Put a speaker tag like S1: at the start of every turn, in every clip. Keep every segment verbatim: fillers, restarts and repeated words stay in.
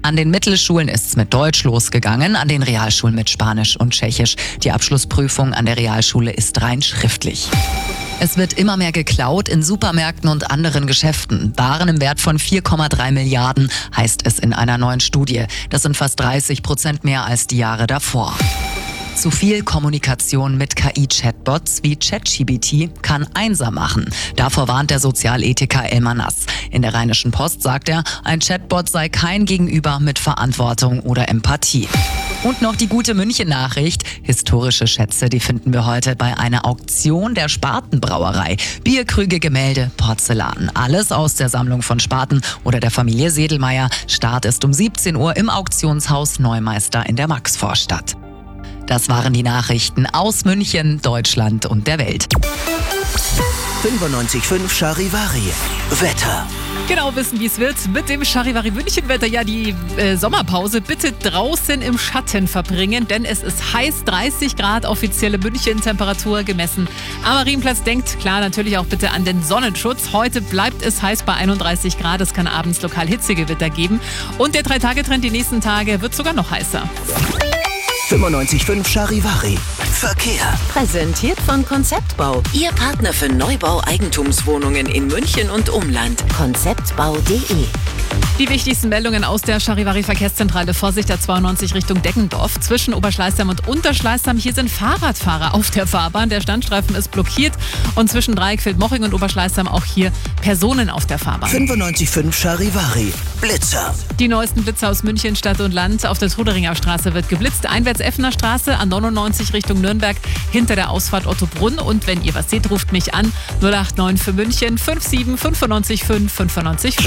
S1: An den Mittelschulen ist es mit Deutsch losgegangen, an den Realschulen mit Spanisch und Tschechisch. Die Abschlussprüfung an der Realschule ist rein schriftlich. Es wird immer mehr geklaut in Supermärkten und anderen Geschäften. Waren im Wert von vier Komma drei Milliarden, heißt es in einer neuen Studie. Das sind fast dreißig Prozent mehr als die Jahre davor. Zu viel Kommunikation mit K I-Chatbots wie ChatGPT kann einsam machen. Davor warnt der Sozialethiker Elmar Nass. In der Rheinischen Post sagt er, ein Chatbot sei kein Gegenüber mit Verantwortung oder Empathie. Und noch die gute München-Nachricht. Historische Schätze, die finden wir heute bei einer Auktion der Spaten-Brauerei. Bierkrüge, Gemälde, Porzellan. Alles aus der Sammlung von Spaten oder der Familie Sedelmeier. Start ist um siebzehn Uhr im Auktionshaus Neumeister in der Maxvorstadt. Das waren die Nachrichten aus München, Deutschland und der Welt.
S2: fünfundneunzig Komma fünf Charivari. Wetter.
S3: Genau wissen, wie es wird mit dem Charivari München-Wetter. Ja, die äh, Sommerpause bitte draußen im Schatten verbringen, denn es ist heiß, dreißig Grad offizielle München-Temperatur gemessen. Am Marienplatz denkt klar natürlich auch bitte an den Sonnenschutz. Heute bleibt es heiß bei einunddreißig Grad. Es kann abends lokal Hitzegewitter geben. Und der Drei-Tage-Trend die nächsten Tage wird sogar noch heißer.
S2: fünfundneunzig Komma fünf Charivari. Verkehr.
S4: Präsentiert von Konzeptbau. Ihr Partner für Neubau-Eigentumswohnungen in München und Umland. konzeptbau punkt de.
S3: Die wichtigsten Meldungen aus der Charivari-Verkehrszentrale. Vorsicht der zweiundneunzig Richtung Deckendorf. Zwischen Oberschleißheim und Unterschleißheim. Hier sind Fahrradfahrer auf der Fahrbahn. Der Standstreifen ist blockiert. Und zwischen Dreieckfeld-Moching und Oberschleißheim auch hier Personen auf der Fahrbahn.
S2: fünfundneunzig Komma fünf Charivari. Blitzer.
S3: Die neuesten Blitzer aus München, Stadt und Land. Auf der Truderinger Straße wird geblitzt. Einwärts Effner Straße, an neunundneunzig Richtung Nürnberg, hinter der Ausfahrt Ottobrunn. Und wenn ihr was seht, ruft mich an. null acht neun für München fünf sieben fünf neun fünf fünf neun fünf.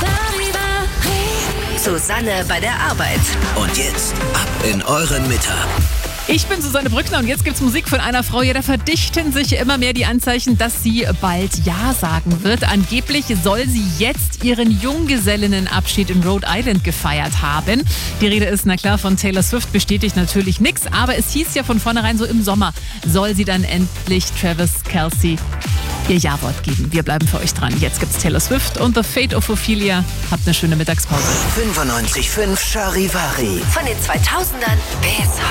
S4: Susanne bei der Arbeit.
S2: Und jetzt ab in euren Mittag.
S3: Ich bin Susanne Brückner und jetzt gibt's Musik von einer Frau. Ja, da verdichten sich immer mehr die Anzeichen, dass sie bald Ja sagen wird. Angeblich soll sie jetzt ihren Junggesellinnenabschied in Rhode Island gefeiert haben. Die Rede ist, na klar, von Taylor Swift, bestätigt natürlich nichts. Aber es hieß ja von vornherein, so im Sommer soll sie dann endlich Travis Kelce ihr Ja-Wort geben. Wir bleiben für euch dran. Jetzt gibt's Taylor Swift und The Fate of Ophelia. Habt eine schöne Mittagspause.
S2: fünfundneunzig Komma fünf Charivari.
S4: Von den zweitausendern bis heute.